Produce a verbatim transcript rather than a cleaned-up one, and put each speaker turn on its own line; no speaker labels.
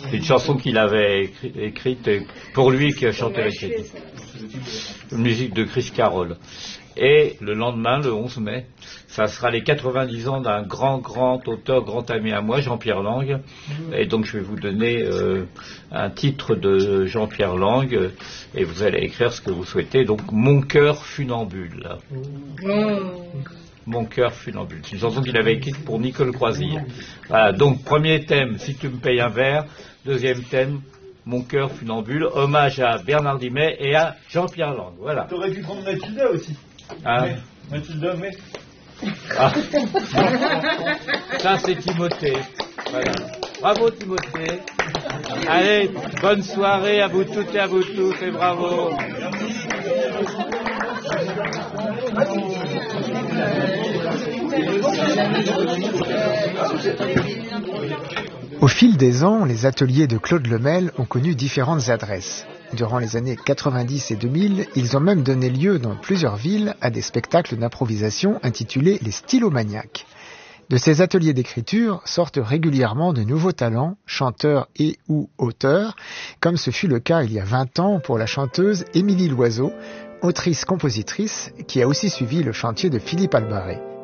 C'est une chanson qu'il avait écri- écrite pour lui qui a chanté la critique. Une musique de Chris Carroll. Et le lendemain, le onze mai, ça sera les quatre-vingt-dix ans d'un grand, grand auteur, grand ami à moi, Jean-Pierre Lang. Et donc je vais vous donner euh, un titre de Jean-Pierre Lang, euh, et vous allez écrire ce que vous souhaitez. Donc, Mon cœur funambule. Mon cœur funambule. C'est une chanson qu'il avait écrite pour Nicole Croisille. Voilà, donc premier thème, Si tu me payes un verre. Deuxième thème, Mon cœur funambule. Hommage à Bernard Dimet et à Jean-Pierre Lang. Voilà.
T'aurais pu prendre Mathilda aussi.
Hein?
Mais, Mathilda, mais...
Ah. Ça c'est Timothée. Voilà. Bravo Timothée. Allez, bonne soirée à vous toutes et à vous tous et bravo.
Au fil des ans, les ateliers de Claude Lemel ont connu différentes adresses. Durant les années quatre-vingt-dix et deux mille, ils ont même donné lieu dans plusieurs villes à des spectacles d'improvisation intitulés les Stylomaniacs. De ces ateliers d'écriture sortent régulièrement de nouveaux talents, chanteurs et ou auteurs, comme ce fut le cas il y a vingt ans pour la chanteuse Émilie Loiseau, autrice-compositrice qui a aussi suivi le chantier de Philippe Albaret.